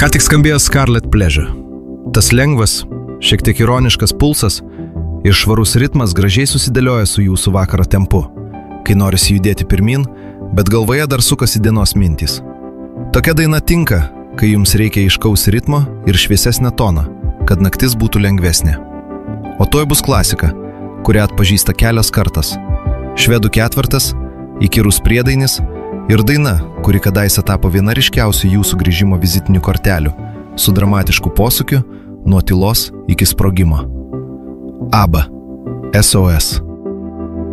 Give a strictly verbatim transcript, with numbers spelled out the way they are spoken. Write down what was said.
Ką tik skambėjo Scarlet Pleasure. Tas lengvas, šiek tiek ironiškas pulsas ir švarus ritmas gražiai susidėlioja su jūsų vakaro tempu, kai norisi judėti pirmin, bet galvoje dar sukasi dienos mintys. Tokia daina tinka, kai jums reikia aiškaus ritmo ir šviesesnę toną, kad naktis būtų lengvesnė. O toj bus klasika, kurią atpažįsta kelias kartas. Švedų ketvertas, įkyrus priedainis ir daina, kuri kadaise tapo viena ryškiausių jūsų grįžimo vizitinių kortelių, su dramatišku posūkiu nuo tylos iki sprogimo. ABBA, S O S.